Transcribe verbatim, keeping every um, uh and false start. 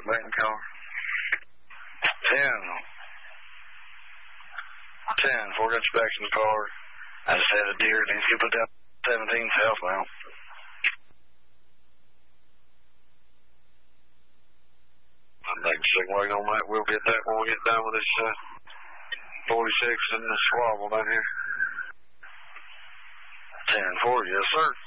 back in the car. ten. ten, four got you back in the car. I just had a deer, and he's going to put down seventeen southbound. I'm back to second wagon on that. We'll get that when we get done with this uh, forty-six and the squabble down here. ten four, yes, sir.